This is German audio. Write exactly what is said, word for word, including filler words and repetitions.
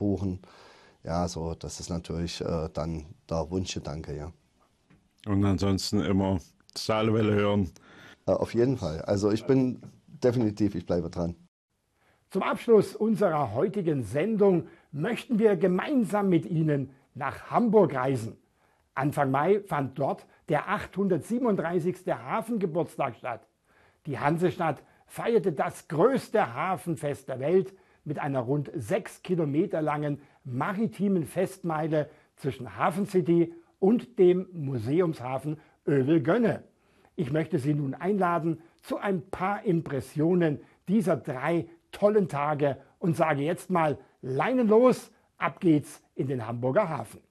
buchen. Ja, so, das ist natürlich äh, dann der Wunschgedanke, ja. Und ansonsten immer Saarwelle hören. Äh, auf jeden Fall. Also ich bin definitiv, ich bleibe dran. Zum Abschluss unserer heutigen Sendung möchten wir gemeinsam mit Ihnen nach Hamburg reisen. Anfang Mai fand dort der achthundertsiebenunddreißigste Hafengeburtstag statt. Die Hansestadt feierte das größte Hafenfest der Welt mit einer rund sechs Kilometer langen maritimen Festmeile zwischen Hafen City und dem Museumshafen Övelgönne. Ich möchte Sie nun einladen zu ein paar Impressionen dieser drei tollen Tage und sage jetzt mal Leinen los, ab geht's in den Hamburger Hafen.